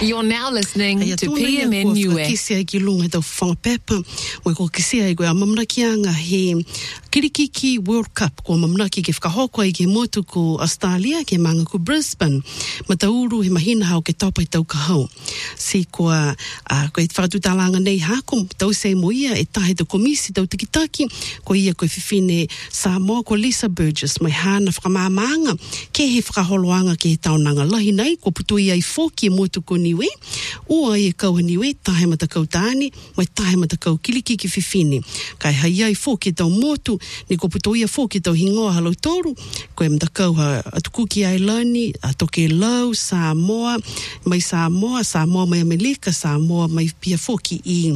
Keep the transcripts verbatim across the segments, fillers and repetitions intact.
You're now listening to P M N Niue. Kisia i ki lunga tau whangapepa. Mo ko kisia i koe a mamnakianga he Kirikiki World Cup. Ko mamnaki ke whakahoko i ke motu ko Australia ke manga ko Brisbane. Ma tauru he mahina hao ke taupai tau kahau. Si koa uh, koe whakatutalanga nei hako tau se mo ia e tahe tau komisi tau tikitaki. Ko ia koe whiwhine Samoa ko Lisa Burgess. Mai hana whakamamanga ke he whakaholoanga ke he taunanga lahi nei. Ko putu ia i whoki e motu ko Niue. Ua i kau Niue, tahe mata kau tāne, mai tahe mata kau Kirikiki whiwhine. Kai hai ai whoki tau motu, ni ko puto ia whoki tau hingoa halau toru, koe mata kau ha atukuki ai lani, a toke lau, Samoa, mai Samoa, Samoa mai Amerika, Samoa mai pia whoki i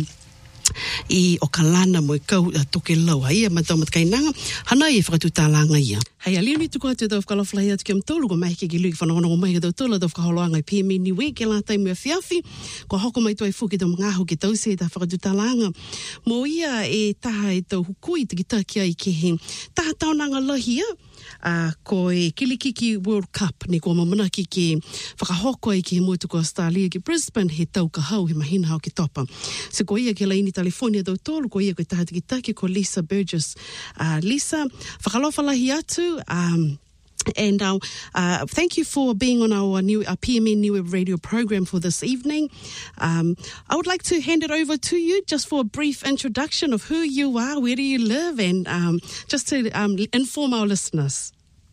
i o kalana mo i kau a toke lau. Hai ia matau matkainanga, hana i whakatutalanga ia. Hei aliuni tuku atu tau whakalawhalai atu ki am tolu, ko maike ki lui whanongonongo mai tau tola tau whakaholoanga i P M N Niue ke la taimua whiawhi, ko hoko mai tuai whuki tau mga ke tau se ta whakatutalanga. Mo ia e taha e tau hukui tiki taki ai ke he taha taunanga lahia, Uh, ko e Kirikiki World Cup ni ko mamanaki ke whakahoko ai ke he motu ko Australia ki Brisbane he tau kahau he mahina hao ke topa. So ko ia ke laini California tau tolu, ko ia ko taha tiki taki ko Lisa Burgess. Uh, Lisa, whakalawhalahi atu, um, And uh, uh, thank you for being on our new our P M N Niue radio program for this evening. Um, I would like to hand it over to you just for a brief introduction of who you are, where do you live, and um, just to um, inform our listeners.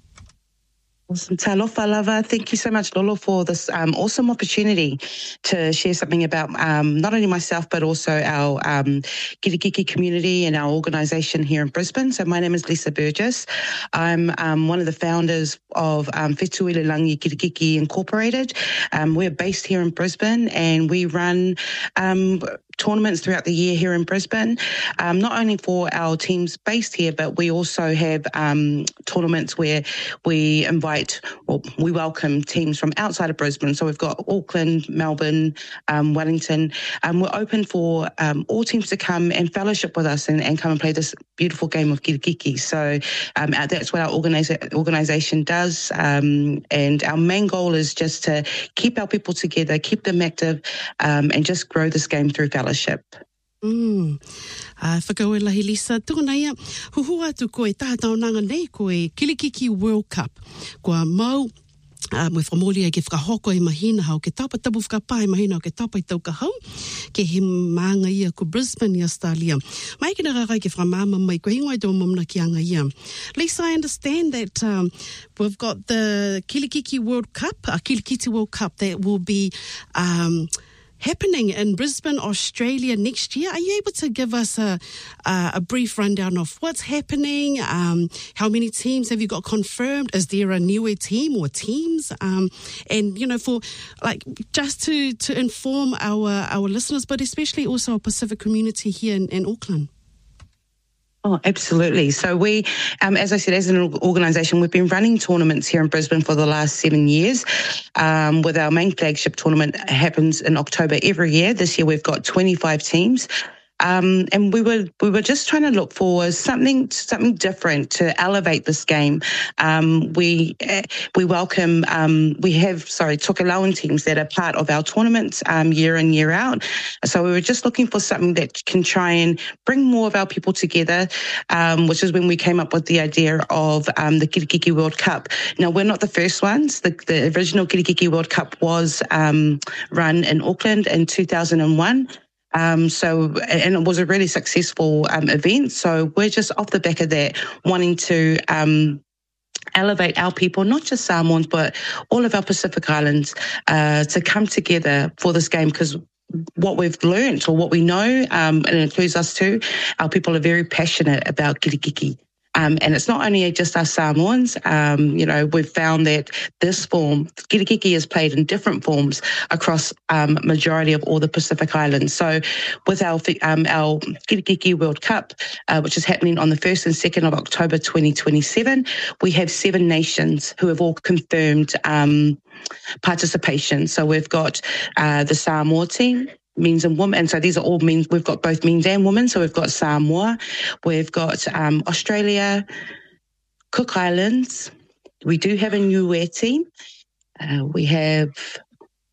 Awesome. Talofa lava. Thank you so much, Lolo, for this um, awesome opportunity to share something about um, not only myself, but also our um, Kirikiki community and our organisation here in Brisbane. So my name is Lisa Burgess. I'm um, one of the founders of um, Whetuilelangi Kirikiki Incorporated. Um, we're based here in Brisbane and we run um, tournaments throughout the year here in Brisbane, um, not only for our teams based here, but we also have um, tournaments where we invite or we welcome teams from outside of Brisbane. So we've got Auckland, Melbourne, um, Wellington. Um, we're open for um, all teams to come and fellowship with us and, and come and play this beautiful game of Kirikiki. So um, that's what our organisa- organisation does. Um, and our main goal is just to keep our people together, keep them active, um, and just grow this game through fellowship. Mm. Uh, whakauelahi Lisa, tūna ia, huhu atu koe taha taonanga nei koe Kirikiki World Cup. Kua mau, uh, mwe whamolia ke whakahoko i mahina hao ke tapa tapu whakapai mahina hao ke tapa i tau kahau, ke he maanga ia ko Brisbane i Australia. Mai kina rakai ke whamama mai ko hingoai tō mamna ki anga ia. Lisa, I understand that um, we've got the Kirikiki World Cup, a Kirikiti World Cup that will be Um, happening in Brisbane, Australia next year. Are you able to give us a a, a brief rundown of what's happening? Um, how many teams have you got confirmed? Is there a Niue team or teams? Um, and you know, for like just to to inform our our listeners, but especially also our Pacific community here in, in Auckland. Oh, absolutely. So we, um, as I said, as an organisation, we've been running tournaments here in Brisbane for the last seven years. Um, with our main flagship tournament happens in October every year. This year we've got twenty-five teams. Um, and we were we were just trying to look for something something different to elevate this game. Um, we uh, we welcome um, we have sorry Tokelauan teams that are part of our tournaments um, year in year out. So we were just looking for something that can try and bring more of our people together, um, which is when we came up with the idea of um, the Kirikiki World Cup. Now we're not the first ones. The, the original Kirikiki World Cup was um, run in Auckland in two thousand one. Um, so, and it was a really successful um, event. So we're just off the back of that wanting to um, elevate our people, not just Samoans, but all of our Pacific Islands uh, to come together for this game, because what we've learned or what we know, um, and it includes us too, our people are very passionate about Kirikiki. Um, and it's not only just us Samoans, um, you know, we've found that this form, Kirikiki, is played in different forms across um, majority of all the Pacific Islands. So with our um, our Kirikiki World Cup, uh, which is happening on the first and second of October twenty twenty-seven, we have seven nations who have all confirmed um, participation. So we've got uh, the Samoa team, men's and women, and so these are all men. We've got both men's and women. So we've got Samoa, we've got um, Australia, Cook Islands. We do have a Niue team. Uh, we have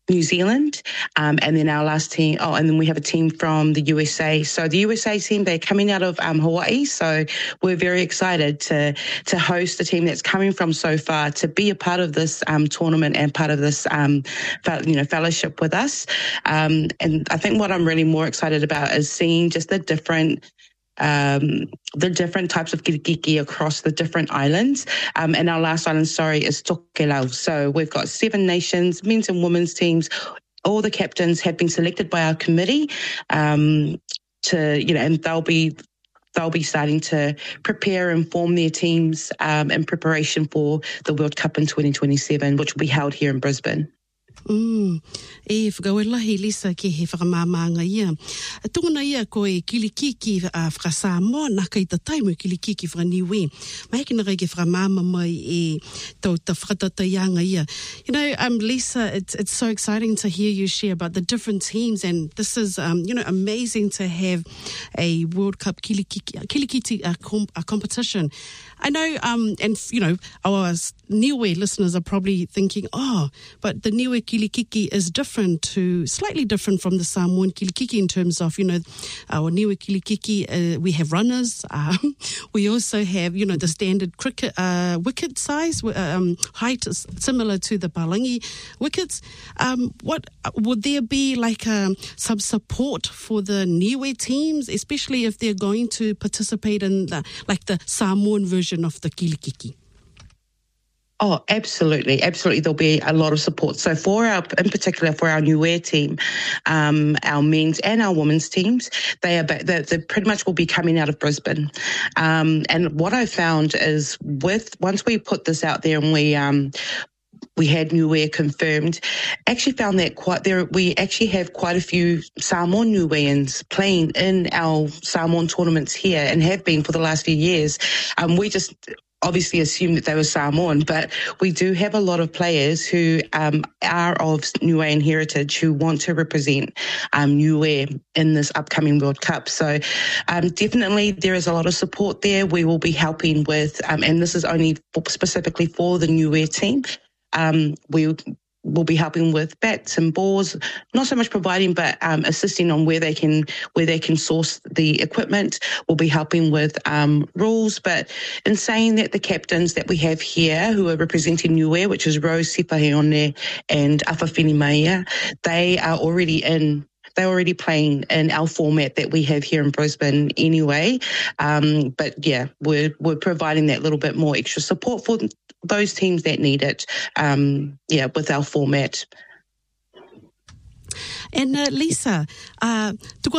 New Zealand, um, and then our last team, oh, and then we have a team from the U S A. So the U S A team, they're coming out of um, Hawaii, so we're very excited to to host the team that's coming from so far, to be a part of this um, tournament and part of this, um, you know, fellowship with us. Um, and I think what I'm really more excited about is seeing just the different Um, the different types of kirikiki across the different islands. Um, and our last island, sorry, is Tokelau. So we've got seven nations, men's and women's teams. All the captains have been selected by our committee um, to, you know, and they'll be they'll be starting to prepare and form their teams um, in preparation for the World Cup in twenty twenty-seven, which will be held here in Brisbane. Mm. E whakawelahi Lisa ke he whakamamanga ia. Tunguna ia ko e kilikiki a uh, whakasamoa naka i ta taimu kilikiki whakaniwe. Maheki na kai ke whakamama mai e tau ta whakatataianga ia. You know, um, Lisa, it's it's so exciting to hear you share about the different teams, and this is, um, you know, amazing to have a World Cup kilikiki, kilikiti uh, com- uh, competition. I know, um, and, you know, our Niue listeners are probably thinking, oh, but the Niue Kilikiki is different to, slightly different from the Samoan Kilikiki in terms of, you know, our Niue Kilikiki, uh, we have runners. Um, we also have, you know, the standard cricket uh, wicket size, um, height is similar to the Palangi wickets. Um, what would there be like um, some support for the Niue teams, especially if they're going to participate in the, like the Samoan version of the kilikiki? Oh, absolutely. Absolutely. There'll be a lot of support. So for our, in particular for our Niue team, um, our men's and our women's teams, they are, they, they pretty much will be coming out of Brisbane. Um, and what I found is with, once we put this out there and we, um, we had Niue confirmed, actually found that quite there, we actually have quite a few Samoan Niueans playing in our Samoan tournaments here and have been for the last few years. Um, we just obviously assumed that they were Samoan, but we do have a lot of players who um, are of Niuean heritage who want to represent um, Niue in this upcoming World Cup. So um, definitely there is a lot of support there. We will be helping with, um, and this is only for, specifically for the Niue team. Um, we will be helping with bats and balls, not so much providing, but um, assisting on where they can where they can source the equipment. We'll be helping with um, rules. But in saying that, the captains that we have here who are representing Niue, which is Rose Sipaheone and Afafini Maia, they are already in. They're already playing in our format that we have here in Brisbane anyway. Um, but yeah, we're we're providing that little bit more extra support for those teams that need it. Um, yeah, with our format. And uh, Lisa, uh,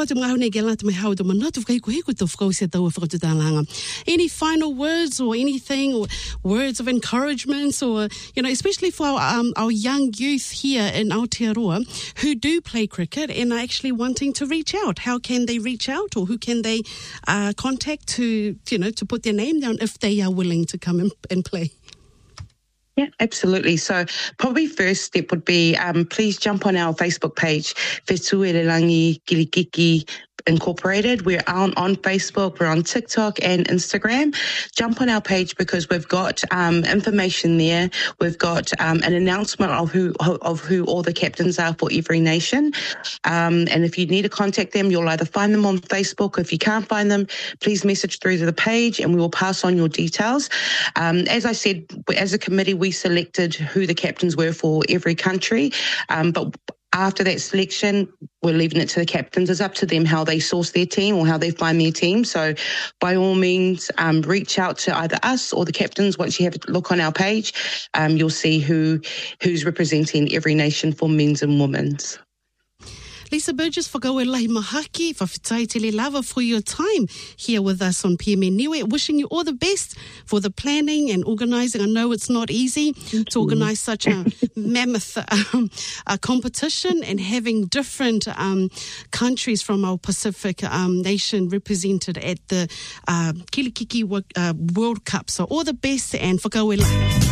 any final words or anything, or words of encouragement, or, you know, especially for our, um, our young youth here in Aotearoa who do play cricket and are actually wanting to reach out? How can they reach out, or who can they uh, contact to, you know, to put their name down if they are willing to come and, and play? Yeah, absolutely. So probably first step would be um, please jump on our Facebook page, Whetuererangi Kilikiki Incorporated. We're on, on Facebook, we're on TikTok and Instagram. Jump on our page because we've got um, information there. We've got um, an announcement of who of who all the captains are for every nation. Um, and if you need to contact them, you'll either find them on Facebook. If you can't find them, please message through to the page and we will pass on your details. Um, as I said, as a committee, we selected who the captains were for every country. Um, but after that selection, we're leaving it to the captains. It's up to them how they source their team or how they find their team. So by all means, um, reach out to either us or the captains. Once you have a look on our page, um, you'll see who who's representing every nation for men's and women's. Lisa Burgess, whakawelahi mahaki, whawhitai tele lava for your time here with us on P M N Niue. Wishing you all the best for the planning and organising. I know it's not easy Thank to organise such a mammoth um, a competition and having different um, countries from our Pacific um, nation represented at the uh, Kilikiki uh, World Cup. So all the best and whakawelahi.